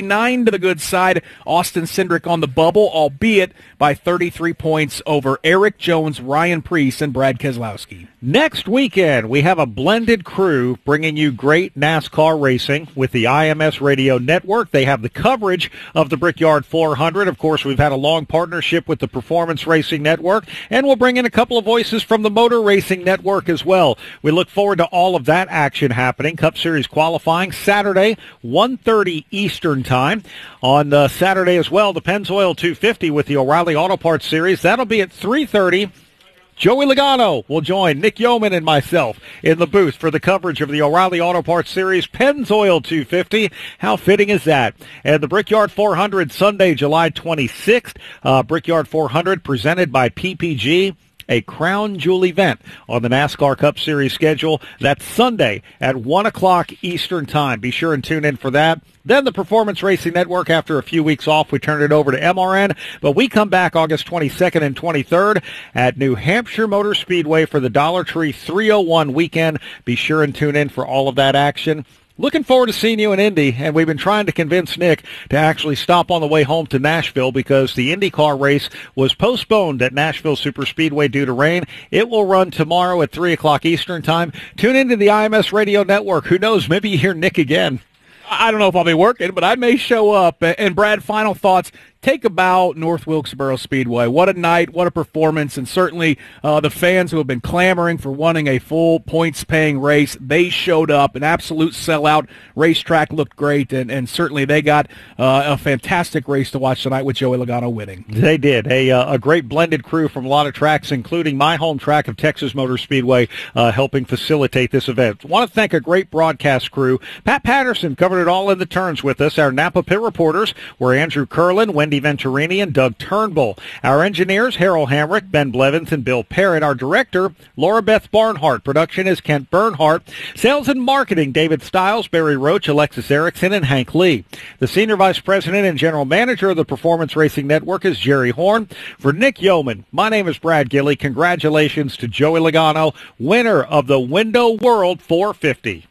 thirty-nine to the good side. Austin Cindric on the bubble, albeit by thirty-three points over Eric Jones, Ryan Preece, and Brad Keselowski. Next weekend, we have a blended crew bringing you great NASCAR racing with the I M S Radio Network. They have the coverage of the Brickyard four hundred. Of course, we've had a long partnership with the Performance Racing Network, and we'll bring in a couple of voices from the Motor Racing Network as well. We look forward to all of that action happening. Cup Series qualifying Saturday, one thirty Eastern Time. On uh, Saturday as well, the Pennzoil two fifty with the O'Reilly Auto Parts Series. That'll be at three thirty. Joey Logano will join Nick Yeoman and myself in the booth for the coverage of the O'Reilly Auto Parts Series Pennzoil two fifty. How fitting is that? And the Brickyard four hundred Sunday, July twenty-sixth. Uh, Brickyard four hundred presented by P P G. A crown jewel event on the NASCAR Cup Series schedule. That's Sunday at one o'clock Eastern Time. Be sure and tune in for that. Then the Performance Racing Network, after a few weeks off, we turn it over to M R N. But we come back August twenty-second and twenty-third at New Hampshire Motor Speedway for the Dollar Tree three oh one weekend. Be sure and tune in for all of that action. Looking forward to seeing you in Indy, and we've been trying to convince Nick to actually stop on the way home to Nashville because the IndyCar race was postponed at Nashville Superspeedway due to rain. It will run tomorrow at three o'clock Eastern Time. Tune into the I M S Radio Network. Who knows, maybe you hear Nick again. I don't know if I'll be working, but I may show up. And Brad, final thoughts. Take about North Wilkesboro Speedway. What a night, what a performance, and certainly uh, the fans who have been clamoring for wanting a full points-paying race, they showed up. An absolute sellout. Racetrack looked great, and, and certainly they got uh, a fantastic race to watch tonight with Joey Logano winning. They did. A, uh, a great blended crew from a lot of tracks, including my home track of Texas Motor Speedway, uh, helping facilitate this event. I want to thank a great broadcast crew. Pat Patterson covered it all in the turns with us. Our Napa Pit reporters were Andrew Curlin, Wendy Venturini, and Doug Turnbull. Our engineers, Harold Hamrick, Ben Blevins, and Bill Parrott. Our director, Laura Beth Barnhart. Production is Kent Bernhardt. Sales and marketing, David Stiles, Barry Roach, Alexis Erickson, and Hank Lee. The senior vice president and general manager of the Performance Racing Network is Jerry Horn. For Nick Yeoman, my name is Brad Gilley. Congratulations to Joey Logano, winner of the Window World four fifty.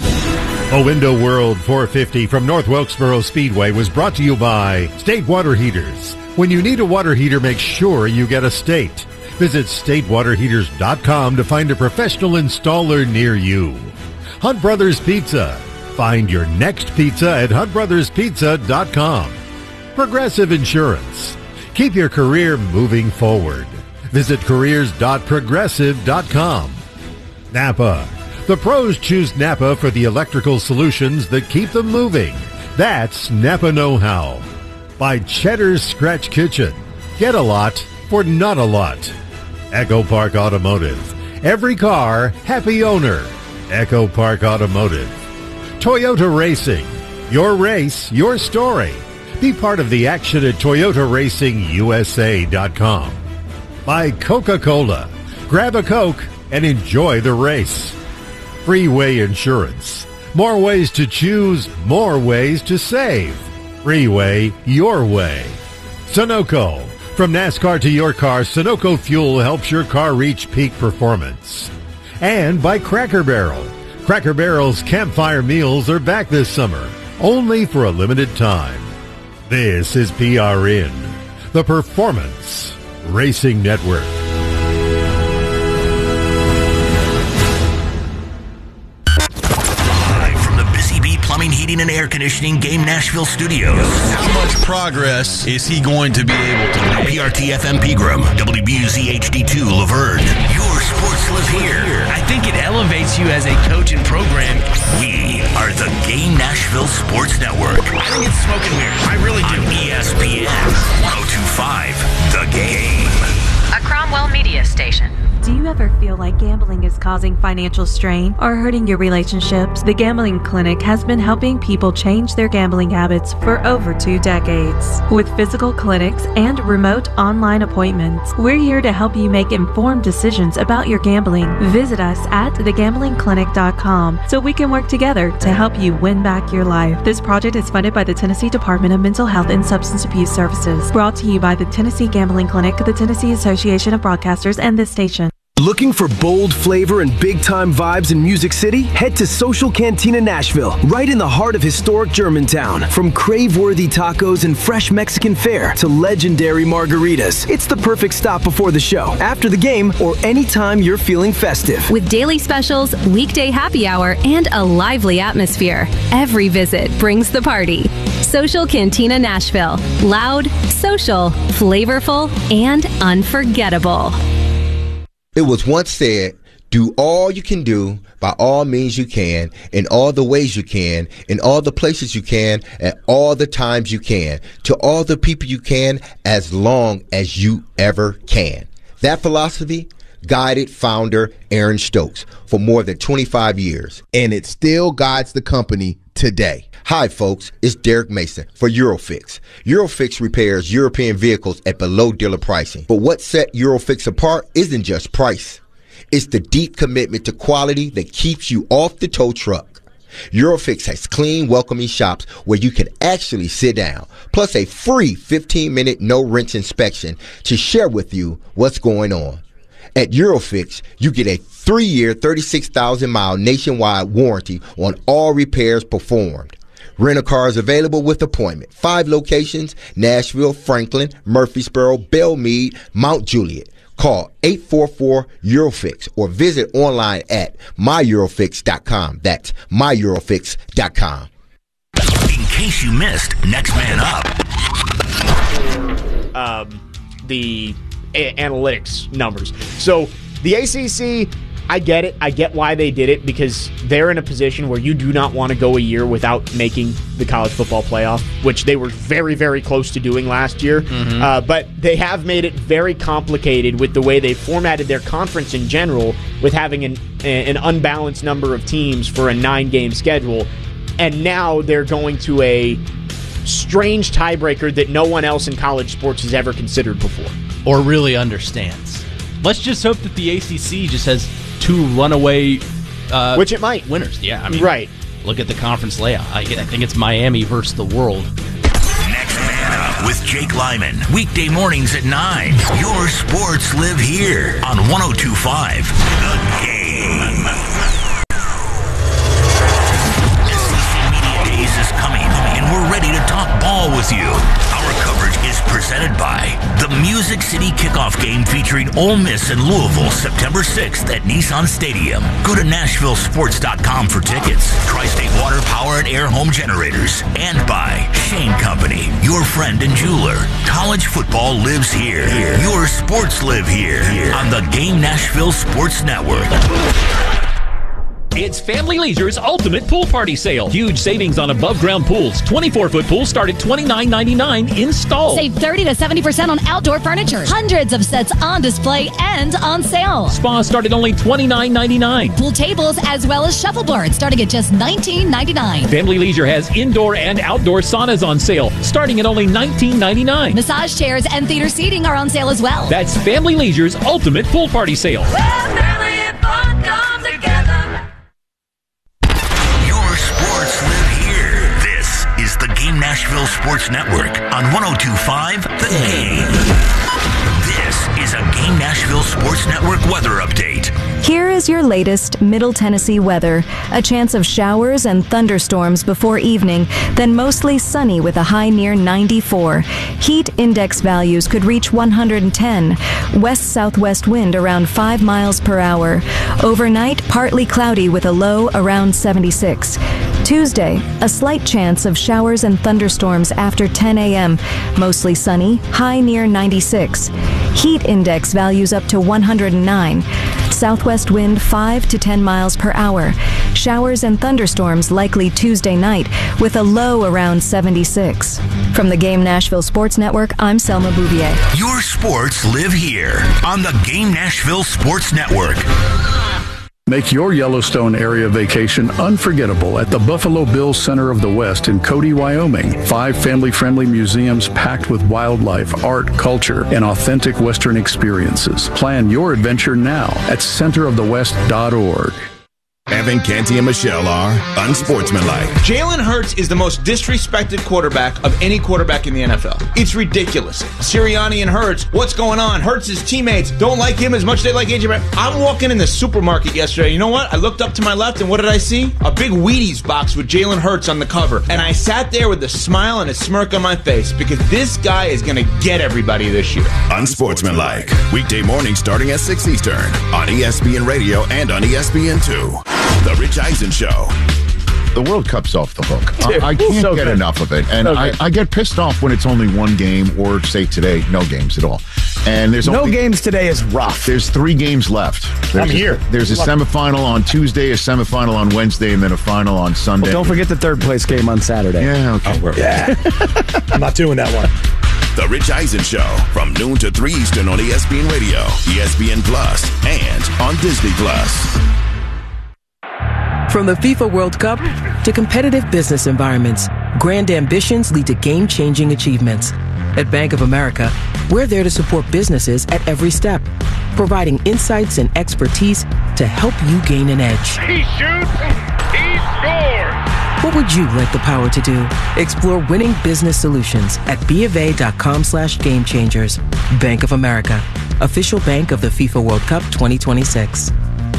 A Window World four fifty from North Wilkesboro Speedway was brought to you by State Water Heaters. When you need a water heater, make sure you get a State. Visit state water heaters dot com to find a professional installer near you. Hunt Brothers Pizza. Find your next pizza at hunt brothers pizza dot com. Progressive Insurance. Keep your career moving forward. Visit careers dot progressive dot com. Napa. The pros choose Napa for the electrical solutions that keep them moving. That's Napa Know-How. By Cheddar's Scratch Kitchen. Get a lot for not a lot. Echo Park Automotive. Every car, happy owner. Echo Park Automotive. Toyota Racing. Your race, your story. Be part of the action at Toyota Racing U S A dot com. By Coca-Cola. Grab a Coke and enjoy the race. Freeway Insurance. More ways to choose, more ways to save. Freeway, your way. Sunoco. From NASCAR to your car, Sunoco Fuel helps your car reach peak performance. And by Cracker Barrel. Cracker Barrel's campfire meals are back this summer, only for a limited time. This is P R N, the Performance Racing Network. Plumbing, heating, and air conditioning Game Nashville Studios. How much progress is he going to be able to make? P R T F M Pegram, W B U Z H D two Laverne. Your sports live here. I think it elevates you as a coach and program. We are the Game Nashville Sports Network. I think it's smoking weird. I really do. On E S P N one oh two point five, The Game. A Cromwell Media Station. Do you ever feel like gambling is causing financial strain or hurting your relationships? The Gambling Clinic has been helping people change their gambling habits for over two decades. With physical clinics and remote online appointments, we're here to help you make informed decisions about your gambling. Visit us at the gambling clinic dot com so we can work together to help you win back your life. This project is funded by the Tennessee Department of Mental Health and Substance Abuse Services. Brought to you by the Tennessee Gambling Clinic, the Tennessee Association of Broadcasters, and this station. Looking for bold flavor and big-time vibes in Music City? Head to Social Cantina Nashville, right in the heart of historic Germantown. From crave-worthy tacos and fresh Mexican fare to legendary margaritas, it's the perfect stop before the show, after the game, or anytime you're feeling festive. With daily specials, weekday happy hour, and a lively atmosphere, every visit brings the party. Social Cantina Nashville. Loud, social, flavorful, and unforgettable. It was once said, do all you can do by all means you can, in all the ways you can, in all the places you can, at all the times you can, to all the people you can, as long as you ever can. That philosophy guided founder Aaron Stokes for more than twenty-five years. And it still guides the company today. Hi, folks. It's Derek Mason for Eurofix. Eurofix repairs European vehicles at below dealer pricing. But what set Eurofix apart isn't just price. It's the deep commitment to quality that keeps you off the tow truck. Eurofix has clean, welcoming shops where you can actually sit down, plus a free fifteen-minute no-wrench inspection to share with you what's going on. At Eurofix, you get a three-year, thirty-six thousand mile nationwide warranty on all repairs performed. Rent-a-car is available with appointment. Five locations: Nashville, Franklin, Murfreesboro, Belmead, Mount Juliet. Call eight four four Eurofix or visit online at my eurofix dot com. That's my eurofix dot com. In case you missed Next Man Up. Um, the a- analytics numbers. So the A C C, I get it. I get why they did it, because they're in a position where you do not want to go a year without making the college football playoff, which they were very, very close to doing last year. Mm-hmm. Uh, but they have made it very complicated with the way they formatted their conference in general, with having an, an unbalanced number of teams for a nine-game schedule. And now they're going to a strange tiebreaker that no one else in college sports has ever considered before. Or really understands. Let's just hope that the A C C just has two runaway uh, which it might. winners. Yeah, I mean, right. Look at the conference layout. I, I think it's Miami versus the world. Next Man Up with Jake Lyman. Weekday mornings at nine. Your sports live here on one oh two point five The Game. S E C Media Days is coming, and we're ready to talk ball with you. Our coverage is presented by the Music City Kickoff Game featuring Ole Miss and Louisville September sixth at Nissan Stadium. Go to Nashville Sports dot com for tickets. Tri-State Water Power and Air Home Generators. And by Shane Company, your friend and jeweler. College football lives here. Your sports live here on the Game Nashville Sports Network. It's Family Leisure's Ultimate Pool Party Sale. Huge savings on above-ground pools. twenty-four foot pools start at twenty-nine ninety-nine installed. Save thirty to seventy percent on outdoor furniture. Hundreds of sets on display and on sale. Spas start at only twenty-nine ninety-nine. Pool tables as well as shuffleboards starting at just nineteen ninety-nine. Family Leisure has indoor and outdoor saunas on sale starting at only nineteen ninety-nine. Massage chairs and theater seating are on sale as well. That's Family Leisure's Ultimate Pool Party Sale. Well, family and fun come together. Is the Game Nashville Sports Network on one oh two point five The Game. This is a Game Nashville Sports Network weather update. Here is your latest Middle Tennessee weather. A chance of showers and thunderstorms before evening, then mostly sunny with a high near ninety-four. Heat index values could reach one hundred ten. West-southwest wind around five miles per hour. Overnight, partly cloudy with a low around seventy-six. Tuesday, a slight chance of showers and thunderstorms after ten a.m. Mostly sunny, high near ninety-six. Heat index values up to one hundred nine. Southwest wind five to ten miles per hour. Showers and thunderstorms likely Tuesday night with a low around seventy-six. From the Game Nashville Sports Network, I'm Selma Bouvier. Your sports live here on the Game Nashville Sports Network. Make your Yellowstone area vacation unforgettable at the Buffalo Bills Center of the West in Cody, Wyoming. Five family-friendly museums packed with wildlife, art, culture, and authentic Western experiences. Plan your adventure now at center of the west dot org. Evan, Canty, and Michelle are unsportsmanlike. Jalen Hurts is the most disrespected quarterback of any quarterback in the N F L. It's ridiculous. Sirianni and Hurts, what's going on? Hurts' teammates don't like him as much as they like A J Brown. I'm walking in the supermarket yesterday. You know what? I looked up to my left, and what did I see? A big Wheaties box with Jalen Hurts on the cover. And I sat there with a smile and a smirk on my face because this guy is going to get everybody this year. Unsportsmanlike. Weekday morning starting at six Eastern on E S P N Radio and on E S P N two. The Rich Eisen Show. The World Cup's off the hook. I, I can't So get good. enough of it. And So I, good. I get pissed off when it's only one game, or say today, no games at all. And there's No only, games today is rough. There's three games left. There's I'm a, here. There's a Look. semifinal on Tuesday, a semifinal on Wednesday, and then a final on Sunday. Well, don't forget the third place game on Saturday. Yeah, okay. Oh, yeah. I'm not doing that one. The Rich Eisen Show from noon to three Eastern on E S P N Radio, E S P N Plus, and on Disney Plus. From the FIFA World Cup to competitive business environments, grand ambitions lead to game-changing achievements. At Bank of America, we're there to support businesses at every step, providing insights and expertise to help you gain an edge. He shoots, he scores! What would you like the power to do? Explore winning business solutions at BofA.com slash game changers. Bank of America, official bank of the FIFA World Cup twenty twenty-six.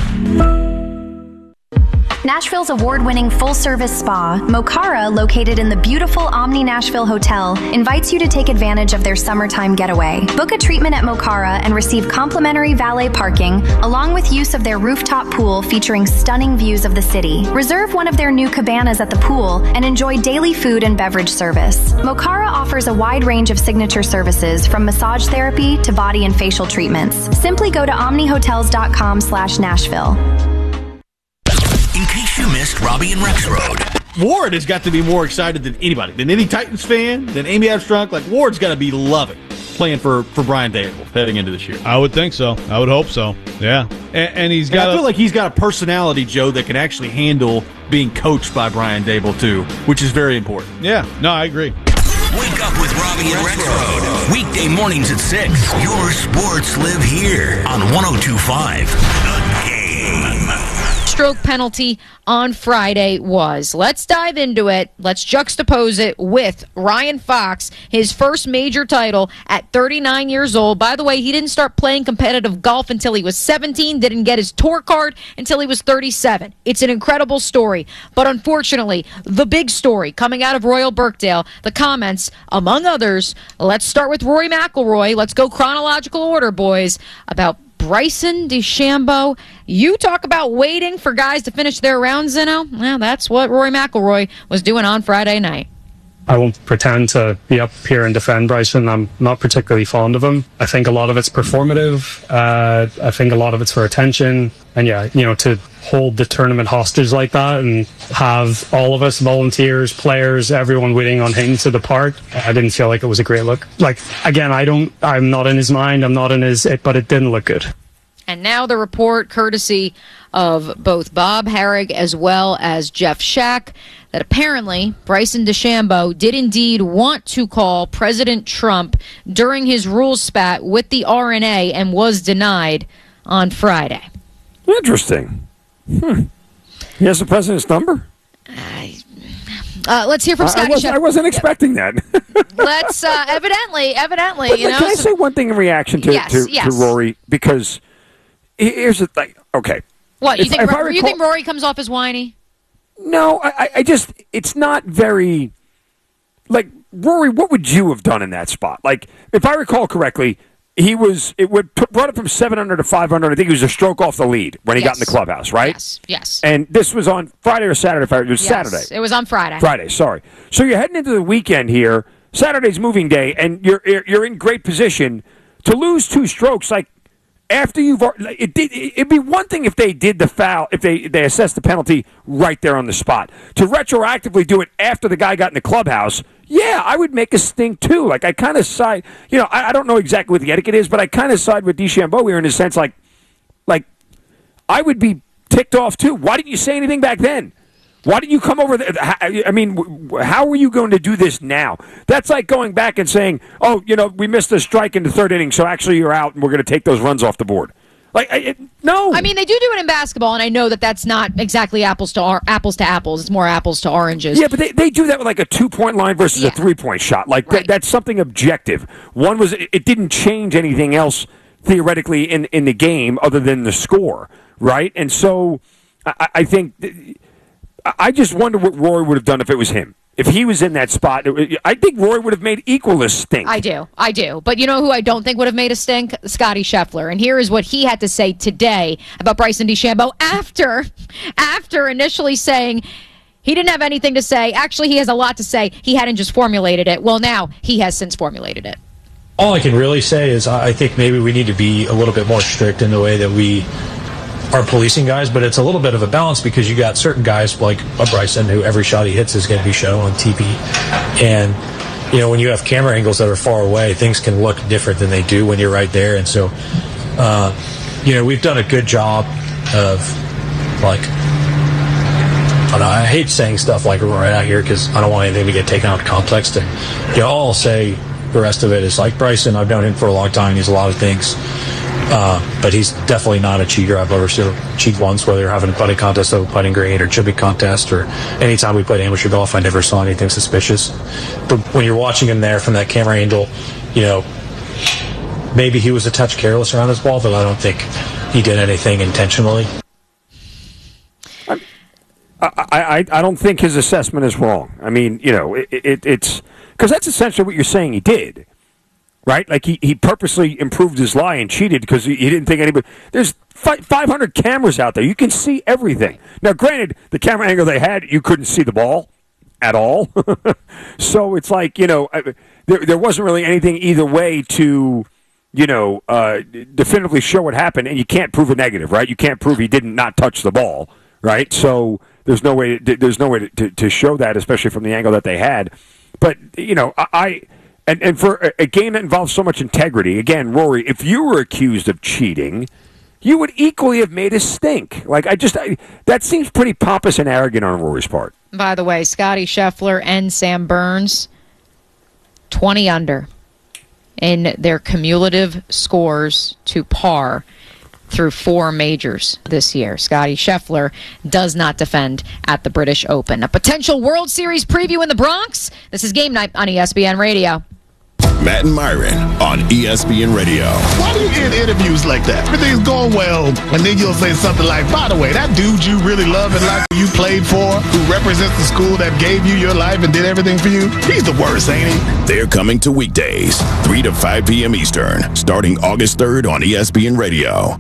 Nashville's award-winning full-service spa, Mokara, located in the beautiful Omni Nashville Hotel, invites you to take advantage of their summertime getaway. Book a treatment at Mokara and receive complimentary valet parking, along with use of their rooftop pool featuring stunning views of the city. Reserve one of their new cabanas at the pool and enjoy daily food and beverage service. Mokara offers a wide range of signature services, from massage therapy to body and facial treatments. Simply go to omnihotels.com slash Nashville. In case you missed Robbie and Rex Road. Ward has got to be more excited than anybody, than any Titans fan, than Amy Armstrong. Like, Ward's got to be loving playing for, for Brian Dable heading into this year. I would think so. I would hope so. Yeah. And, and he's And got I a- feel like he's got a personality, Joe, that can actually handle being coached by Brian Dable, too, which is very important. Yeah. No, I agree. Wake up with Robbie and Rex Road. Weekday mornings at six. Your sports live here on one oh two point five. The Game. Stroke penalty on Friday was. Let's dive into it. Let's juxtapose it with Ryan Fox, his first major title at thirty-nine years old. By the way, he didn't start playing competitive golf until he was seventeen, didn't get his tour card until he was thirty-seven. It's an incredible story. But unfortunately, the big story coming out of Royal Birkdale, the comments, among others, let's start with Rory McIlroy. Let's go chronological order, boys, about Bryson DeChambeau. You talk about waiting for guys to finish their rounds, Zeno. Well, that's what Rory McIlroy was doing on Friday night. I won't pretend to be up here and defend Bryson. I'm not particularly fond of him. I think a lot of it's performative. Uh, I think a lot of it's for attention. And yeah, you know, to hold the tournament hostage like that and have all of us, volunteers, players, everyone waiting on him to depart, I didn't feel like it was a great look. Like, again, I don't, I'm not in his mind. I'm not in his, it, but it didn't look good. And now the report, courtesy of both Bob Herrig as well as Jeff Shack, that apparently Bryson DeChambeau did indeed want to call President Trump during his rules spat with the R N A and was denied on Friday. Interesting. Hmm. He has the president's number? Uh, let's hear from I- Scotty I, was, Shep- I wasn't expecting that. Let's uh, evidently, evidently, But you know. can I so- say one thing in reaction to, Yes, to, yes. to Rory? Because he- here's the thing. Okay. What you If- think? if I Ro- you recall- think Rory comes off as whiny? No, I, I- I just, it's not very, like, Rory, what would you have done in that spot? Like, if I recall correctly, he was, it would t- brought it from seven under to five under. I think he was a stroke off the lead when he got in the Yes. clubhouse, right? Yes, yes. And this was on Friday or Saturday? If I- It was Yes, Saturday. It was on Friday. Friday, sorry. So you're heading into the weekend here. Saturday's moving day, and you're you're you're in great position to lose two strokes. Like after you've al- like, it did, it'd be one thing if they did the foul, if they they assessed the penalty right there on the spot. To retroactively do it after the guy got in the clubhouse, yeah, I would make a stink too. Like I kind of side, you know, I, I don't know exactly what the etiquette is, but I kind of side with DeChambeau here in the sense like, like I would be ticked off too. Why didn't you say anything back then? Why didn't you come over there? I mean, how are you going to do this now? That's like going back and saying, oh, you know, we missed a strike in the third inning, so actually you're out and we're going to take those runs off the board. Like, I, it, no. I mean, they do do it in basketball, and I know that that's not exactly apples to or- apples to apples. It's more apples to oranges. Yeah, but they, they do that with like a two-point line versus yeah. a three-point shot. Like right. that, that's something objective. One was it, it didn't change anything else theoretically in, in the game other than the score, right? And so I, I think I just wonder what Rory would have done if it was him. If he was in that spot, I think Rory would have made equal as stink. I do. I do. But you know who I don't think would have made a stink? Scotty Scheffler. And here is what he had to say today about Bryson DeChambeau after, after initially saying he didn't have anything to say. Actually, he has a lot to say. He hadn't just formulated it. Well, now he has since formulated it. All I can really say is I think maybe we need to be a little bit more strict in the way that we are policing guys, but it's a little bit of a balance because you got certain guys like a Bryson who every shot he hits is going to be shown on T V. And, you know, when you have camera angles that are far away, things can look different than they do when you're right there. And so, uh, you know, we've done a good job of, like, I don't know, I hate saying stuff like right out here because I don't want anything to get taken out of context. And, you know, all I'll say the rest of it is like Bryson, I've known him for a long time. He's a lot of things. Uh, but he's definitely not a cheater. I've never seen him cheat once, whether you're having a putting contest, a putting grade, or chipping contest, or anytime we played amateur golf, I never saw anything suspicious. But when you're watching him there from that camera angle, you know, maybe he was a touch careless around his ball, but I don't think he did anything intentionally. I, I, I don't think his assessment is wrong. I mean, you know, it, it, it's because that's essentially what you're saying he did. Right? Like, he, he purposely improved his lie and cheated because he, he didn't think anybody... There's five hundred cameras out there. You can see everything. Now, granted, the camera angle they had, you couldn't see the ball at all. So it's like, you know, there, there wasn't really anything either way to, you know, uh, definitively show what happened, and you can't prove a negative, right? You can't prove he didn't not touch the ball, right? So there's no way, to, there's no way to, to show that, especially from the angle that they had. But, you know, I... And and for a, a game that involves so much integrity, again, Rory, if you were accused of cheating, you would equally have made us stink. Like, I just, I, that seems pretty pompous and arrogant on Rory's part. By the way, Scotty Scheffler and Sam Burns, twenty under in their cumulative scores to par through four majors this year. Scotty Scheffler does not defend at the British Open. A potential World Series preview in the Bronx. This is Game Night on E S P N Radio. Matt and Myron on E S P N Radio. Why do you end interviews like that? Everything's going well, and then you'll say something like, by the way, that dude you really love and like you played for, who represents the school that gave you your life and did everything for you, he's the worst, ain't he? They're coming to weekdays, three to five p.m. Eastern, starting August third on E S P N Radio.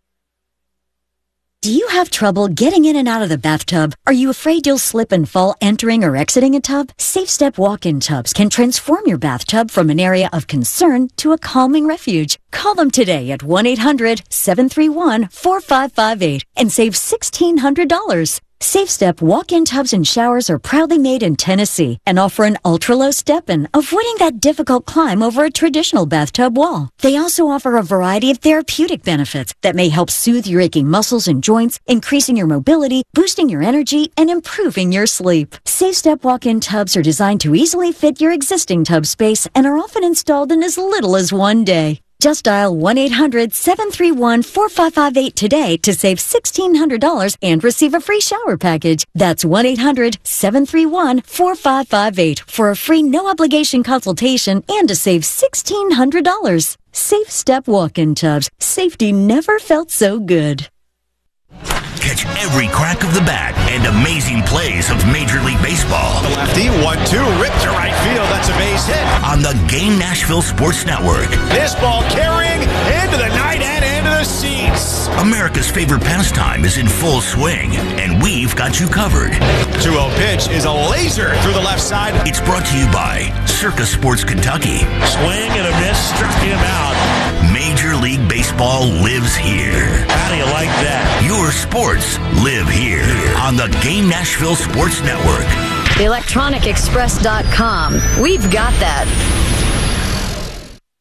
Do you have trouble getting in and out of the bathtub? Are you afraid you'll slip and fall entering or exiting a tub? Safe Step walk-in tubs can transform your bathtub from an area of concern to a calming refuge. Call them today at one eight hundred seven three one four five five eight and save sixteen hundred dollars. Safe Step walk-in tubs and showers are proudly made in Tennessee and offer an ultra-low step-in, avoiding that difficult climb over a traditional bathtub wall. They also offer a variety of therapeutic benefits that may help soothe your aching muscles and joints, increasing your mobility, boosting your energy, and improving your sleep. Safe Step walk-in tubs are designed to easily fit your existing tub space and are often installed in as little as one day. Just dial one eight hundred seven three one four five five eight today to save sixteen hundred dollars and receive a free shower package. That's one eight hundred seven three one four five five eight for a free no-obligation consultation and to save sixteen hundred dollars. Safe Step walk-in tubs. Safety never felt so good. Catch every crack of the bat and amazing plays of Major League Baseball. The lefty, one two, ripped to right field. That's a base hit. On the Game Nashville Sports Network. This ball carrying into the night and into the seats. America's favorite pastime is in full swing, and we've got you covered. two oh pitch is a laser through the left side. It's brought to you by Circus Sports Kentucky. Swing and a miss, struck him out. Major League Baseball lives here. How do you like that? Your sports live here on the Game Nashville Sports Network. electronic express dot com. We've got that.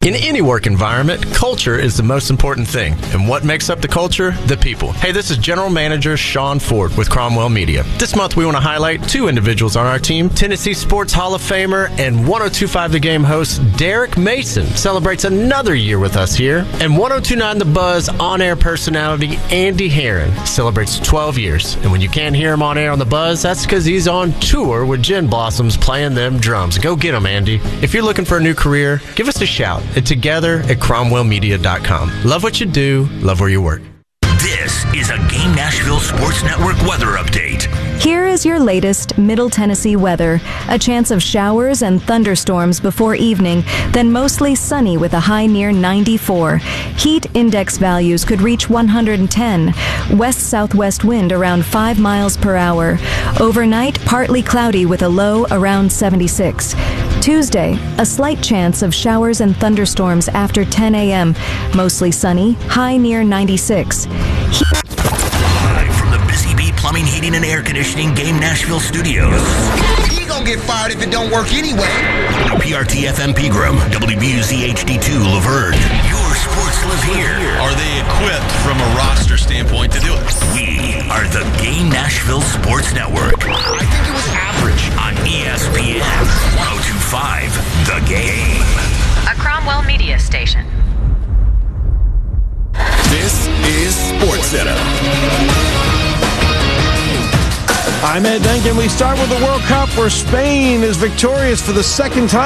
In any work environment, culture is the most important thing. And what makes up the culture? The people. Hey, this is General Manager Sean Ford with Cromwell Media. This month we want to highlight two individuals on our team. Tennessee Sports Hall of Famer and one oh two point five The Game host Derek Mason celebrates another year with us here. And one oh two point nine The Buzz on-air personality Andy Herron celebrates twelve years. And when you can't hear him on air on The Buzz, that's because he's on tour with Gin Blossoms playing them drums. Go get him, Andy. If you're looking for a new career, give us a shout at together at cromwell media dot com. Love what you do, love where you work. This is a Game Nashville Sports Network weather update. Here is your latest Middle Tennessee weather. A chance of showers and thunderstorms before evening, then mostly sunny with a high near ninety-four. Heat index values could reach one hundred ten. West-southwest wind around five miles per hour. Overnight, partly cloudy with a low around seventy-six. Tuesday, a slight chance of showers and thunderstorms after ten a.m. Mostly sunny, high near ninety-six. Live from the Busy Bee Plumbing, Heating, and Air Conditioning Game Nashville Studios. He gonna get fired if it don't work anyway. W P R T F M Pegram, W B U Z H D two Laverne. Your sports live here. Are they equipped from a roster standpoint to do it? We are the Game Nashville Sports Network. I think it was average. On E S P N one oh two point five The Game. A Cromwell Media station. This is Sports Center. I'm Ed Duncan. We start with the World Cup where Spain is victorious for the second time.